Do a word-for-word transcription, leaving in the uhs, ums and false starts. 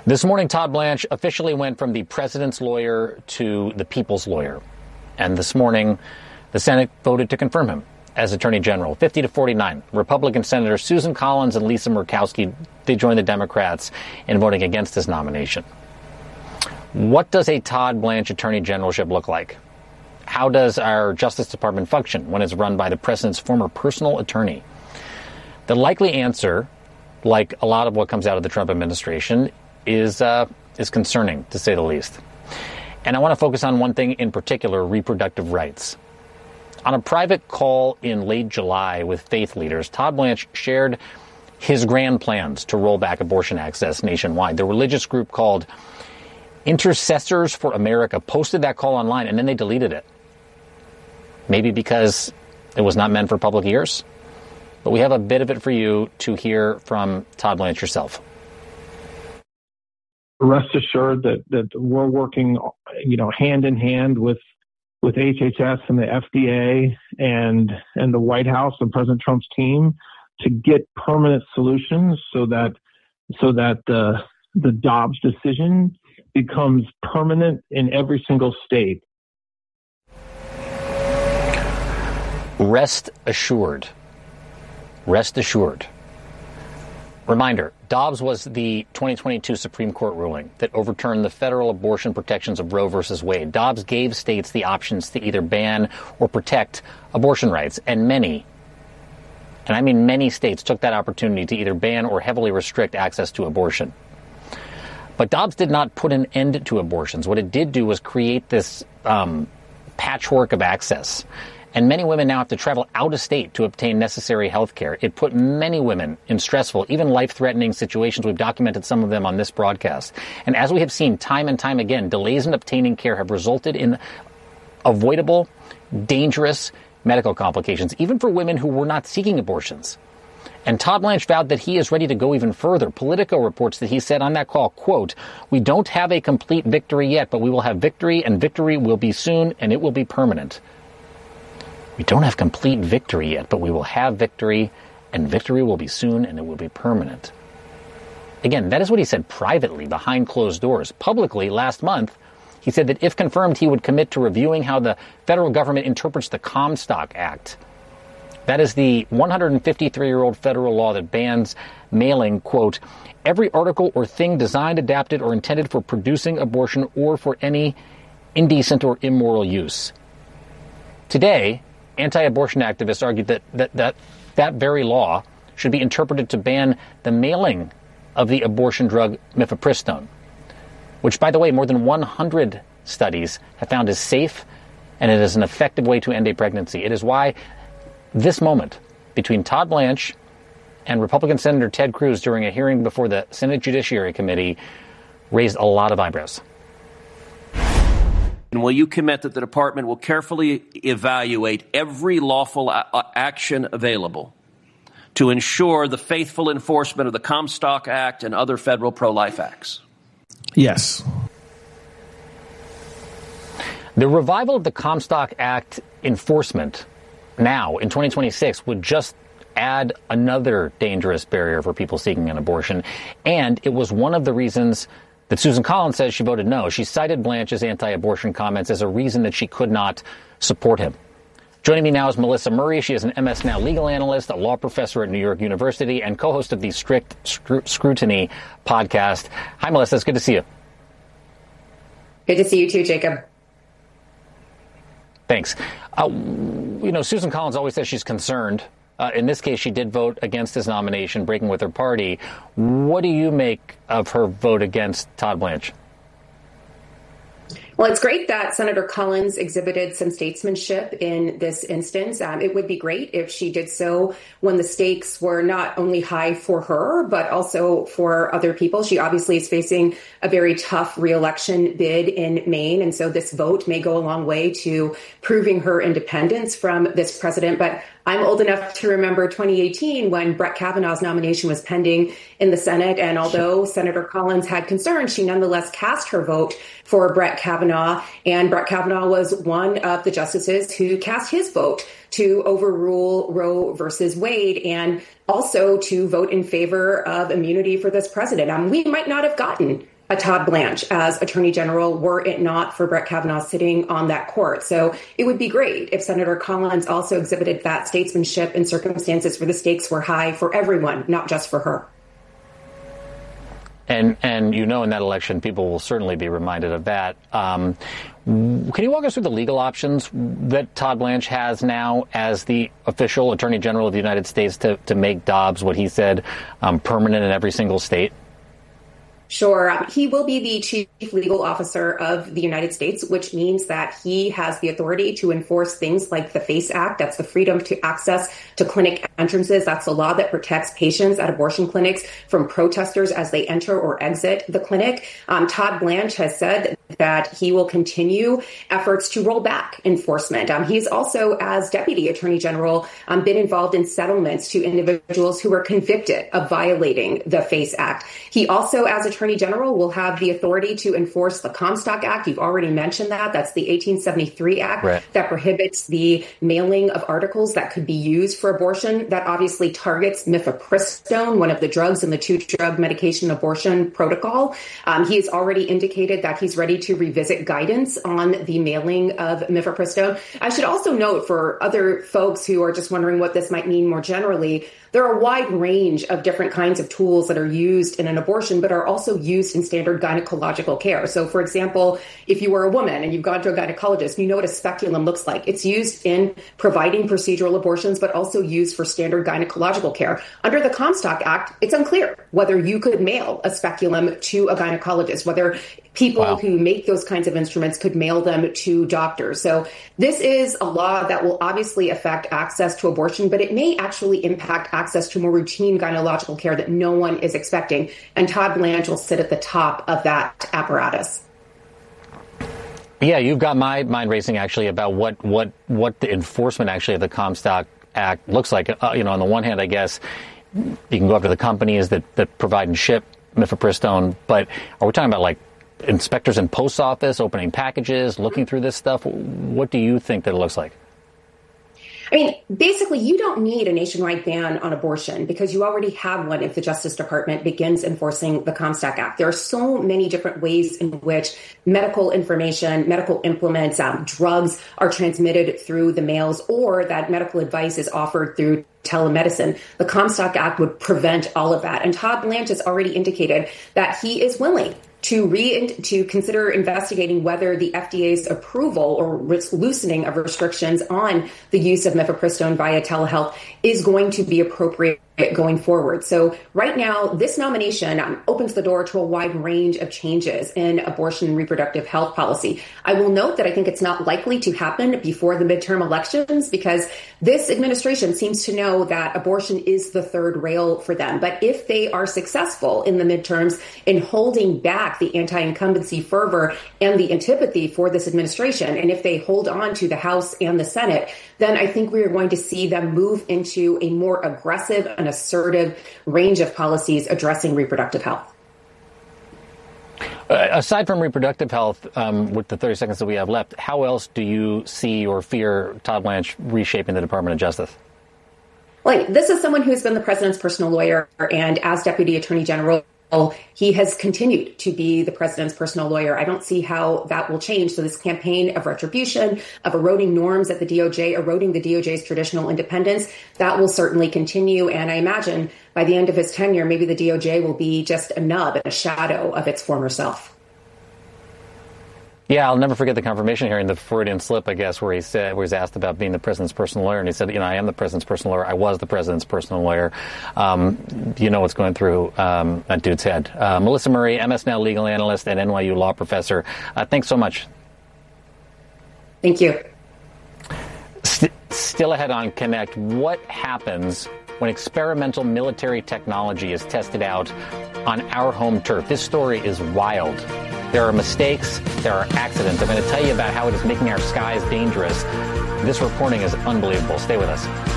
This morning, Todd Blanche officially went from the president's lawyer to the people's lawyer. And this morning, the Senate voted to confirm him as Attorney General, fifty to forty-nine. Republican Senators Susan Collins and Lisa Murkowski, they joined the Democrats in voting against his nomination. What does a Todd Blanche Attorney Generalship look like? How does our Justice Department function when it's run by the president's former personal attorney? The likely answer, like a lot of what comes out of the Trump administration, is uh, is concerning, to say the least. And I want to focus on one thing in particular, reproductive rights. On a private call in late July with faith leaders, Todd Blanche shared his grand plans to roll back abortion access nationwide. The religious group called Intercessors for America posted that call online, and then they deleted it. Maybe because it was not meant for public ears. But we have a bit of it for you to hear from Todd Blanche yourself. Rest assured that, that we're working, you know, hand in hand with with H H S and the F D A and and the White House and President Trump's team to get permanent solutions so that so that the the Dobbs decision becomes permanent in every single state. Rest assured. Rest assured. Reminder, Dobbs was the twenty twenty-two Supreme Court ruling that overturned the federal abortion protections of Roe versus Wade. Dobbs gave states the options to either ban or protect abortion rights, and many, and I mean many states, took that opportunity to either ban or heavily restrict access to abortion. But Dobbs did not put an end to abortions. What it did do was create this um, patchwork of access. And many women now have to travel out of state to obtain necessary health care. It put many women in stressful, even life-threatening situations. We've documented some of them on this broadcast. And as we have seen time and time again, delays in obtaining care have resulted in avoidable, dangerous medical complications, even for women who were not seeking abortions. And Todd Blanche vowed that he is ready to go even further. Politico reports that he said on that call, quote, "We don't have a complete victory yet, but we will have victory, and victory will be soon, and it will be permanent." We don't have complete victory yet, but we will have victory, and victory will be soon, and it will be permanent. Again, that is what he said privately, behind closed doors. Publicly, last month, he said that if confirmed, he would commit to reviewing how the federal government interprets the Comstock Act. That is the one hundred fifty-three-year-old federal law that bans mailing, quote, "every article or thing designed, adapted, or intended for producing abortion or for any indecent or immoral use." Today, anti-abortion activists argued that, that that that very law should be interpreted to ban the mailing of the abortion drug mifepristone, which, by the way, more than one hundred studies have found is safe and it is an effective way to end a pregnancy. It is why this moment between Todd Blanche and Republican Senator Ted Cruz during a hearing before the Senate Judiciary Committee raised a lot of eyebrows. And will you commit that the department will carefully evaluate every lawful a- action available to ensure the faithful enforcement of the Comstock Act and other federal pro-life acts? Yes. The revival of the Comstock Act enforcement now in twenty twenty-six would just add another dangerous barrier for people seeking an abortion. And it was one of the reasons that Susan Collins says she voted no. She cited Blanche's anti-abortion comments as a reason that she could not support him. Joining me now is Melissa Murray. She is an M S Now legal analyst, a law professor at New York University, and co-host of the Strict Scrutiny podcast. Hi, Melissa. It's good to see you. Good to see you too, Jacob. Thanks. Uh, you know, Susan Collins always says she's concerned. Uh, in this case, she did vote against his nomination, breaking with her party. What do you make of her vote against Todd Blanche? Well, it's great that Senator Collins exhibited some statesmanship in this instance. Um, it would be great if she did so when the stakes were not only high for her, but also for other people. She obviously is facing a very tough reelection bid in Maine. And so this vote may go a long way to proving her independence from this president. But I'm old enough to remember twenty eighteen when Brett Kavanaugh's nomination was pending in the Senate. And although Senator Collins had concerns, she nonetheless cast her vote for Brett Kavanaugh. And Brett Kavanaugh was one of the justices who cast his vote to overrule Roe versus Wade and also to vote in favor of immunity for this president. Um, we might not have gotten a Todd Blanche as Attorney General were it not for Brett Kavanaugh sitting on that court. So it would be great if Senator Collins also exhibited that statesmanship in circumstances where the stakes were high for everyone, not just for her. And, and you know, in that election, people will certainly be reminded of that. Um, can you walk us through the legal options that Todd Blanche has now as the official Attorney General of the United States to, to make Dobbs, what he said, um, permanent in every single state? Sure. Um, he will be the chief legal officer of the United States, which means that he has the authority to enforce things like the FACE Act. That's the freedom to access to clinic entrances. That's the law that protects patients at abortion clinics from protesters as they enter or exit the clinic. Um, Todd Blanche has said that he will continue efforts to roll back enforcement. Um, he's also, as Deputy Attorney General, um, been involved in settlements to individuals who were convicted of violating the FACE Act. He also, as Attorney General, will have the authority to enforce the Comstock Act. You've already mentioned that. That's the eighteen seventy-three Act right. that prohibits the mailing of articles that could be used for abortion. That obviously targets mifepristone, one of the drugs in the two-drug medication abortion protocol. Um, he has already indicated that he's ready to revisit guidance on the mailing of mifepristone. I should also note, for other folks who are just wondering what this might mean more generally, there are a wide range of different kinds of tools that are used in an abortion, but are also used in standard gynecological care. So, for example, if you were a woman and you've gone to a gynecologist, you know what a speculum looks like. It's used in providing procedural abortions, but also used for standard gynecological care. Under the Comstock Act, it's unclear whether you could mail a speculum to a gynecologist, whether people wow. who make those kinds of instruments could mail them to doctors. So this is a law that will obviously affect access to abortion, but it may actually impact access to more routine gynecological care that no one is expecting. And Todd Blanche will sit at the top of that apparatus. Yeah, you've got my mind racing, actually, about what, what, what the enforcement, actually, of the Comstock Act looks like. Uh, you know, on the one hand, I guess you can go after the companies that, that provide and ship mifepristone, but are we talking about, like, inspectors in post office opening packages, looking through this stuff? What do you think that it looks like? I mean, basically, you don't need a nationwide ban on abortion because you already have one if the Justice Department begins enforcing the Comstock Act. There are so many different ways in which medical information, medical implements, um, drugs are transmitted through the mails, or that medical advice is offered through telemedicine. The Comstock Act would prevent all of that. And Todd Blanche has already indicated that he is willing to re to consider investigating whether the F D A's approval or loosening of restrictions on the use of mifepristone via telehealth is going to be appropriate going forward. So right now, this nomination um, opens the door to a wide range of changes in abortion and reproductive health policy. I will note that I think it's not likely to happen before the midterm elections because this administration seems to know that abortion is the third rail for them. But if they are successful in the midterms in holding back the anti-incumbency fervor and the antipathy for this administration, and if they hold on to the House and the Senate, then I think we are going to see them move into a more aggressive and assertive range of policies addressing reproductive health. Uh, aside from reproductive health, um, with the thirty seconds that we have left, how else do you see or fear Todd Blanche reshaping the Department of Justice? Well, this is someone who's been the president's personal lawyer, and as Deputy Attorney General, he has continued to be the president's personal lawyer. I don't see how that will change. So this campaign of retribution, of eroding norms at the D O J, eroding the D O J's traditional independence, that will certainly continue. And I imagine by the end of his tenure, maybe the D O J will be just a nub and a shadow of its former self. Yeah, I'll never forget the confirmation hearing, the Freudian slip, I guess, where he said, where he's asked about being the president's personal lawyer. And he said, you know, I am the president's personal lawyer. I was the president's personal lawyer. Um, you know what's going through um, that dude's head. Uh, Melissa Murray, M S N L legal analyst and N Y U law professor. Uh, thanks so much. Thank you. St- still ahead on Connect, what happens when experimental military technology is tested out on our home turf? This story is wild. There are mistakes, there are accidents. I'm going to tell you about how it is making our skies dangerous. This reporting is unbelievable. Stay with us.